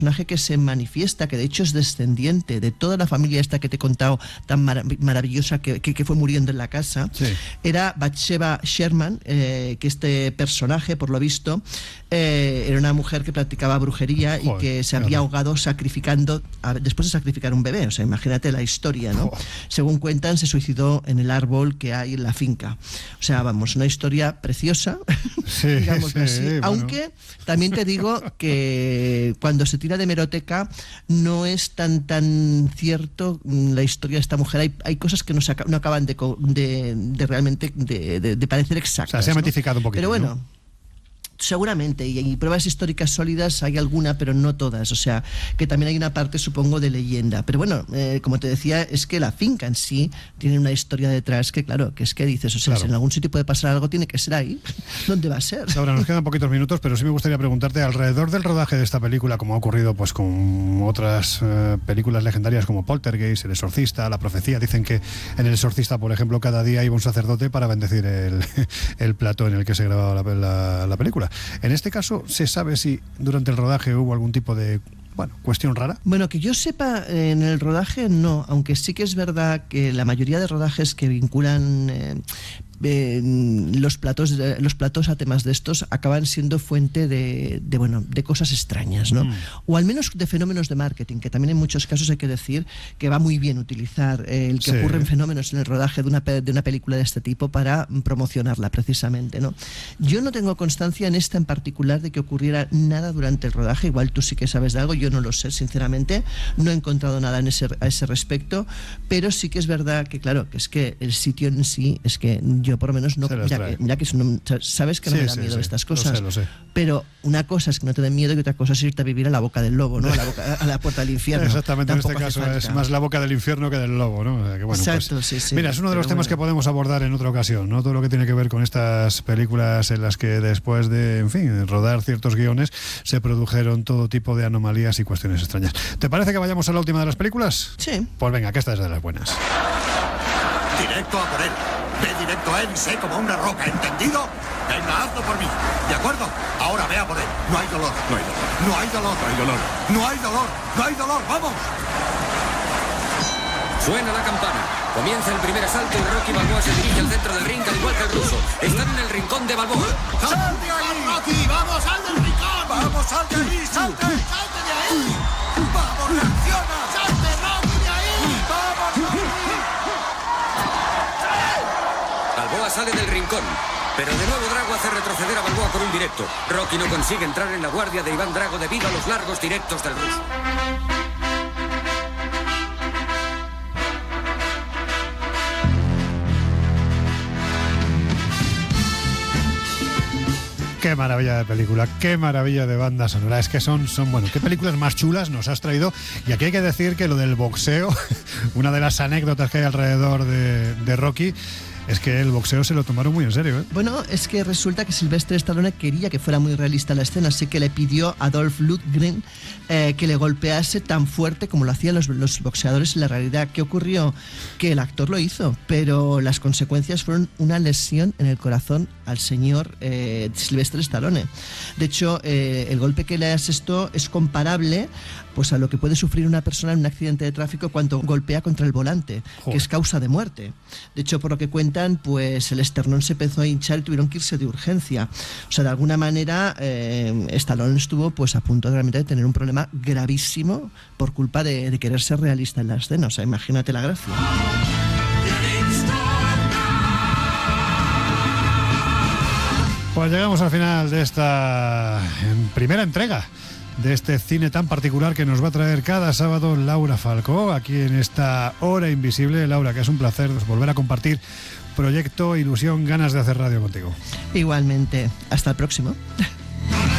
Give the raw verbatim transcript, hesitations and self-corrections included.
personaje que se manifiesta, que de hecho es descendiente de toda la familia esta que te he contado, tan mar maravillosa que, que, que fue muriendo en la casa, sí. Era Bathsheba Sherman, eh, que este personaje, por lo visto, eh, era una mujer que practicaba brujería. Joder, y que se había claro. ahogado sacrificando, a, después de sacrificar un bebé. O sea, imagínate la historia, ¿no? Joder. Según cuentan, se suicidó en el árbol que hay en la finca. O sea, vamos, una historia preciosa, sí, digamos sí, así. Bueno. Aunque también te digo que cuando se tira de hemeroteca no es tan tan cierto la historia de esta mujer. Hay, hay cosas que no, se, no acaban de, de, de realmente de, de, de parecer exactas. O sea, se ha ¿no? matificado un poquito. Pero bueno, ¿no? Seguramente, y, y pruebas históricas sólidas hay alguna, pero no todas. O sea, que también hay una parte, supongo, de leyenda. Pero bueno, eh, como te decía, es que la finca en sí tiene una historia detrás que, claro, que es que dices, o sea, claro. si en algún sitio puede pasar algo, tiene que ser ahí. ¿Dónde va a ser? Ahora, nos quedan poquitos minutos, pero sí me gustaría preguntarte, alrededor del rodaje de esta película, como ha ocurrido pues con otras eh, películas legendarias como Poltergeist, El Exorcista, La Profecía, dicen que en El Exorcista, por ejemplo, cada día iba un sacerdote para bendecir el, el plató en el que se grababa la, la, la película. En este caso, ¿se sabe si durante el rodaje hubo algún tipo de, bueno, cuestión rara? Bueno, que yo sepa, en el rodaje no, aunque sí que es verdad que la mayoría de rodajes que vinculan eh, eh, los platos los platos a temas de estos acaban siendo fuente de, de bueno de cosas extrañas, ¿no? Mm. O al menos de fenómenos de marketing, que también en muchos casos hay que decir que va muy bien utilizar eh, el que sí. ocurren fenómenos en el rodaje de una, de una película de este tipo para promocionarla precisamente, ¿no? Yo no tengo constancia en esta en particular de que ocurriera nada durante el rodaje. Igual tú sí que sabes de algo, yo no lo sé, sinceramente no he encontrado nada en ese, a ese respecto, pero sí que es verdad que claro, que es que el sitio en sí, es que yo por lo menos no, mira que, mira que no, sabes que no sí, me da sí, miedo sí. estas cosas, lo sé, lo sé. Pero una cosa es que no te den miedo y otra cosa es irte a vivir a la boca del lobo, ¿no? A la, boca, a la puerta del infierno. Exactamente. Tampoco en este caso es más la boca del infierno que del lobo, ¿no? O sea, que bueno, exacto, pues, sí, sí. Mira, es uno de los pero temas bueno. que podemos abordar en otra ocasión, ¿no? Todo lo que tiene que ver con estas películas en las que después de, en fin, rodar ciertos guiones, se produjeron todo tipo de anomalías y cuestiones extrañas. ¿Te parece que vayamos a la última de las películas? Sí. Pues venga, que esta es de las buenas. Directo a por él. Ve directo a él y sé como una roca, ¿entendido? Venga, hazlo por mí. ¿De acuerdo? Ahora ve a por él. No hay dolor. No hay dolor. No hay dolor. No hay dolor. No hay dolor. No hay dolor. ¡Vamos! Suena la campana. Comienza el primer asalto y Rocky Balboa se dirige al centro del ring al igual que el ruso. Están en el rincón de Balboa. ¡Sal de ahí, Rocky! ¡Vamos, sal del rincón! ¡Vamos, sal de ahí! ¡Salte! ¡Salte de ahí! ¡Vamos, reacciona! ¡Salte, Rocky, de ahí! ¡Vamos, Rocky! Balboa sale del rincón, pero de nuevo Drago hace retroceder a Balboa con un directo. Rocky no consigue entrar en la guardia de Iván Drago debido a los largos directos del ruso. Qué maravilla de película, qué maravilla de banda sonora. Es que son, son, bueno, qué películas más chulas nos has traído. Y aquí hay que decir que lo del boxeo, una de las anécdotas que hay alrededor de, de Rocky, es que el boxeo se lo tomaron muy en serio, ¿eh? Bueno, es que resulta que Sylvester Stallone quería que fuera muy realista la escena, así que le pidió a Dolph Lundgren eh, que le golpease tan fuerte como lo hacían los, los boxeadores en la realidad. ¿Qué ocurrió? Que el actor lo hizo, pero las consecuencias fueron una lesión en el corazón al señor eh, Sylvester Stallone. De hecho, eh, el golpe que le asestó es comparable pues a lo que puede sufrir una persona en un accidente de tráfico cuando golpea contra el volante, Joder. que es causa de muerte. De hecho, por lo que cuentan, pues el esternón se empezó a hinchar y tuvieron que irse de urgencia. O sea, de alguna manera, eh, Stallone estuvo pues a punto de realmente de tener un problema gravísimo por culpa de, de querer ser realista en la escena. O sea, imagínate la gracia. Pues llegamos al final de esta primera entrega de este cine tan particular que nos va a traer cada sábado Laura Falcó, aquí en esta Hora Invisible. Laura, que es un placer volver a compartir proyecto, ilusión, ganas de hacer radio contigo. Igualmente, hasta el próximo.